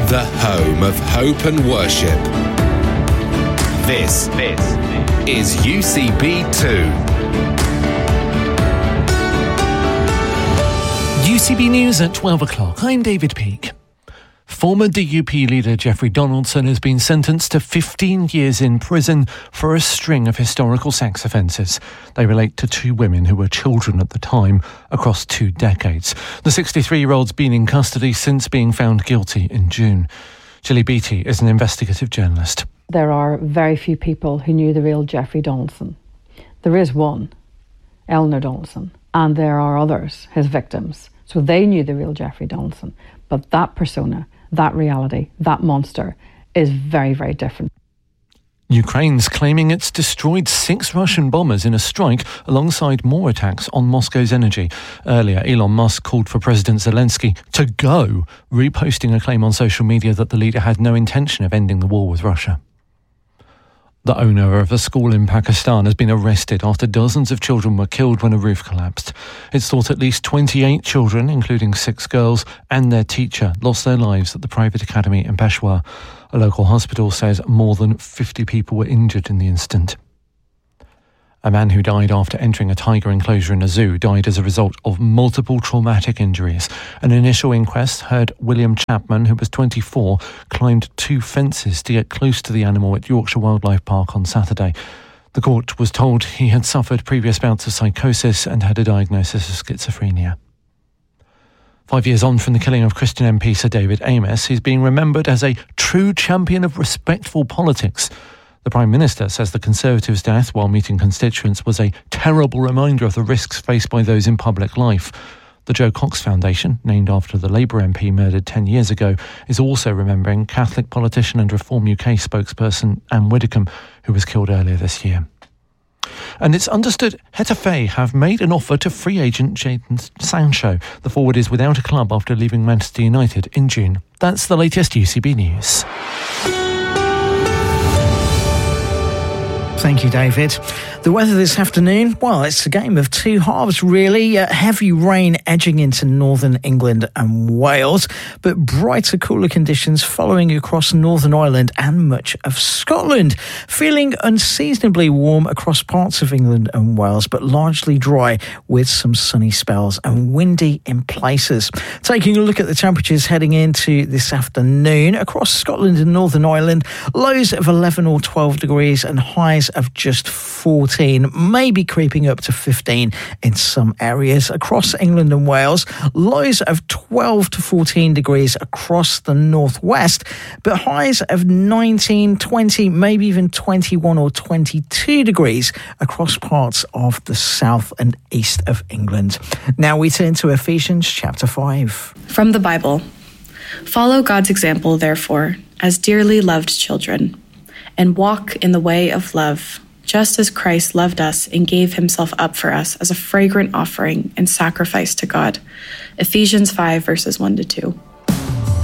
the home of hope and worship. This is UCB2. UCB News at 12 o'clock. I'm David Peake. Former DUP leader Jeffrey Donaldson has been sentenced to 15 years in prison for a string of historical sex offences. They relate to two women who were children at the time across 2 decades. The 63-year-old's been in custody since being found guilty in June. Gilly Beattie is an investigative journalist. There are very few people who knew the real Jeffrey Donaldson. There is one, Eleanor Donaldson, and there are others, his victims. So they knew the real Jeffrey Donaldson. But that persona, that reality, that monster is very, very different. Ukraine's claiming it's destroyed 6 Russian bombers in a strike alongside more attacks on Moscow's energy. Earlier, Elon Musk called for President Zelensky to go, reposting a claim on social media that the leader had no intention of ending the war with Russia. The owner of a school in Pakistan has been arrested after dozens of children were killed when a roof collapsed. It's thought at least 28 children, including 6 girls and their teacher, lost their lives at the private academy in Peshawar. A local hospital says more than 50 people were injured in the incident. A man who died after entering a tiger enclosure in a zoo died as a result of multiple traumatic injuries. An initial inquest heard William Chapman, who was 24, climbed 2 fences to get close to the animal at Yorkshire Wildlife Park on Saturday. The court was told he had suffered previous bouts of psychosis and had a diagnosis of schizophrenia. 5 years on from the killing of Christian MP Sir David Amess, he's being remembered as a true champion of respectful politics. The Prime Minister says the Conservatives' death while meeting constituents was a terrible reminder of the risks faced by those in public life. The Joe Cox Foundation, named after the Labour MP murdered 10 years ago, is also remembering Catholic politician and Reform UK spokesperson Anne Widdecombe, who was killed earlier this year. And it's understood Getafe have made an offer to free agent Jadon Sancho. The forward is without a club after leaving Manchester United in June. That's the latest UCB News. Thank you, David. The weather this afternoon, well, it's a game of 2 halves, really. Heavy rain edging into northern England and Wales, but brighter, cooler conditions following across Northern Ireland and much of Scotland. Feeling unseasonably warm across parts of England and Wales, but largely dry with some sunny spells and windy in places. Taking a look at the temperatures heading into this afternoon, across Scotland and Northern Ireland, lows of 11 or 12 degrees and highs of just 14, maybe creeping up to 15 in some areas. Across England and Wales, lows of 12 to 14 degrees across the northwest, but highs of 19, 20, maybe even 21 or 22 degrees across parts of the south and east of England. Now we turn to Ephesians chapter 5. From the Bible. Follow God's example, therefore, as dearly loved children, and walk in the way of love, just as Christ loved us and gave himself up for us as a fragrant offering and sacrifice to God. Ephesians 5, verses 1-2.